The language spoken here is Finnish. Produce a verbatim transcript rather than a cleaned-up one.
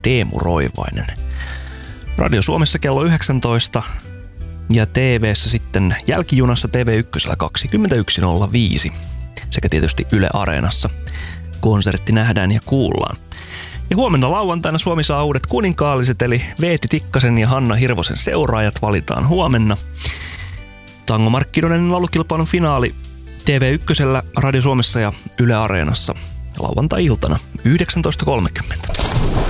Teemu Roivainen. Radio Suomessa kello yhdeksäntoista ja T V:ssä sitten jälkijunassa T V yksi kaksikymmentäyksi nolla viisi sekä tietysti Yle Areenassa. Konsertti nähdään ja kuullaan. Ja huomenna lauantaina Suomi saa uudet kuninkaalliset, eli Veeti Tikkasen ja Hanna Hirvosen seuraajat valitaan huomenna. Tangomarkkinoiden laulukilpailun finaali T V yksi, Radio Suomessa ja Yle Areenassa lauantai-iltana yhdeksäntoista kolmekymmentä.